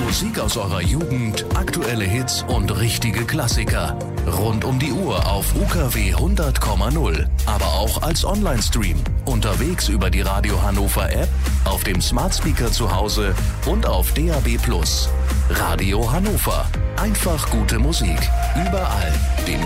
Musik aus eurer Jugend, aktuelle Hits und richtige Klassiker. Rund um die Uhr auf UKW 100,0. Aber auch als Online-Stream. Unterwegs über die Radio Hannover App, auf dem Smart Speaker zu Hause und auf DAB+. Radio Hannover. Einfach gute Musik. Überall. Dem